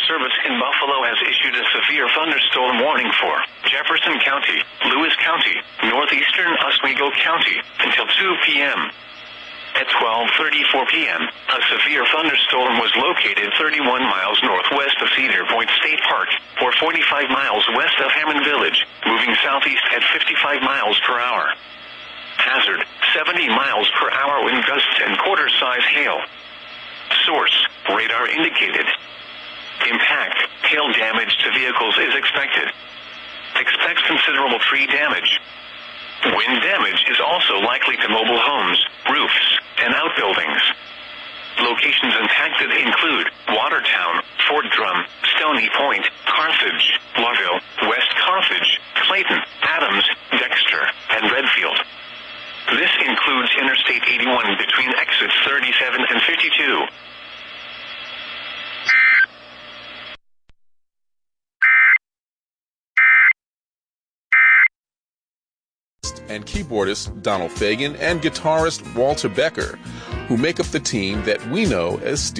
Service in Buffalo has issued a severe thunderstorm warning for Jefferson County, Lewis County, northeastern Oswego County until 2 p.m. At 12:34 p.m., a severe thunderstorm was located 31 miles northwest of Cedar Point State Park, or 45 miles west of Hammond Village, moving southeast at 55 miles per hour. Hazard, 70 miles per hour wind gusts and quarter-size hail. Source, radar indicated. Impact, hail damage to vehicles is expected. Expects considerable tree damage. Wind damage is also likely to mobile homes, roofs, and outbuildings. Locations impacted include Watertown, Fort Drum, Stony Point, Carthage, Larville, West Carthage, Clayton, Adams, Dexter, and Redfield. This includes Interstate 81 between exits 37 and 52. And keyboardist Donald Fagen and guitarist Walter Becker, who make up the team that we know as